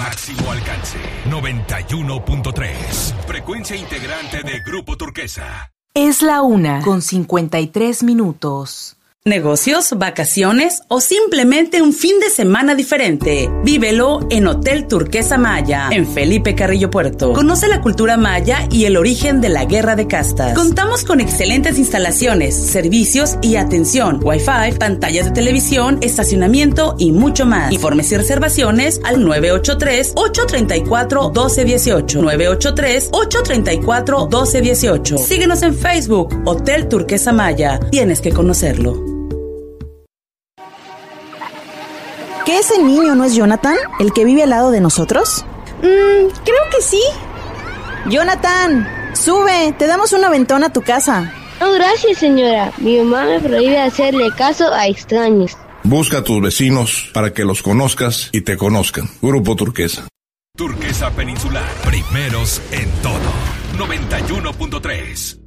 Máximo alcance, 91.3. Frecuencia integrante de Grupo Turquesa. Es la 1:53. Negocios, vacaciones o simplemente un fin de semana diferente. Vívelo en Hotel Turquesa Maya, en Felipe Carrillo Puerto. Conoce la cultura maya y el origen de la guerra de castas. Contamos con excelentes instalaciones, servicios y atención, Wi-Fi, pantallas de televisión, estacionamiento y mucho más. Informes y reservaciones al 983-834-1218. 983-834-1218. Síguenos en Facebook, Hotel Turquesa Maya. Tienes que conocerlo. ¿Que ese niño no es Jonathan, el que vive al lado de nosotros? Creo que sí. Jonathan, sube, te damos un aventón a tu casa. No, gracias, señora. Mi mamá me prohíbe hacerle caso a extraños. Busca a tus vecinos para que los conozcas y te conozcan. Grupo Turquesa. Turquesa Peninsular. Primeros en todo. 91.3.